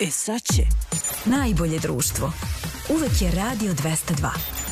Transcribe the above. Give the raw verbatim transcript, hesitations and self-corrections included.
E sad će. Najbolje društvo. Uvek je Radio dvesta dva.